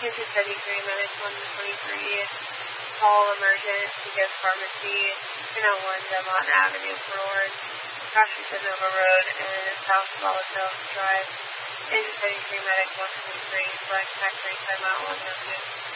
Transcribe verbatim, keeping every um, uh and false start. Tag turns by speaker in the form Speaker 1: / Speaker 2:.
Speaker 1: This is seventy-three Medic one twenty-three. Call Emergent to get pharmacy in oh one Demont Avenue for Orange, Washington Nova Road, and South Swallowtail Drive. In seventy-three Medic one twenty-three, select factory timeout one oh two.